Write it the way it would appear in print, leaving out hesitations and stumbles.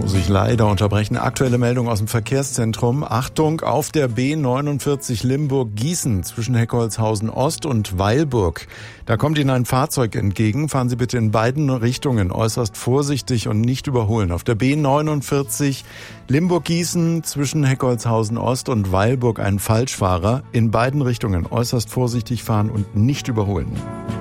Muss ich leider unterbrechen. Aktuelle Meldung aus dem Verkehrszentrum. Achtung, auf der B49 Limburg-Gießen zwischen Heckholzhausen Ost und Weilburg. Da kommt Ihnen ein Fahrzeug entgegen. Fahren Sie bitte in beiden Richtungen äußerst vorsichtig und nicht überholen. Auf der B49 Limburg-Gießen zwischen Heckholzhausen Ost und Weilburg ein Falschfahrer. In beiden Richtungen äußerst vorsichtig fahren und nicht überholen.